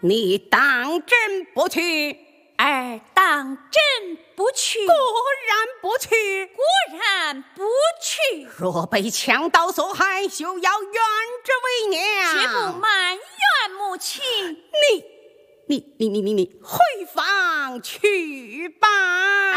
你当真不去？ 儿当真不去。 果然不去？ 果然不去。 若被强盗所害，休要怨之为娘。 绝不埋怨母亲。 你回房去吧。